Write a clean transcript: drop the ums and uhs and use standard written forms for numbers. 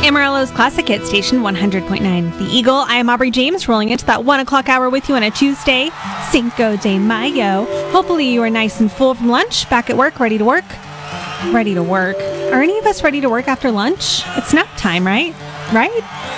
Amarillo's Classic Hit Station 100.9 The Eagle. I am Aubrey James, rolling into that 1 o'clock hour with you on a Tuesday, Cinco de Mayo. Hopefully you are nice and full from lunch, back at work, ready to work. Ready to work. Are any of us ready to work after lunch? It's nap time, right? Right?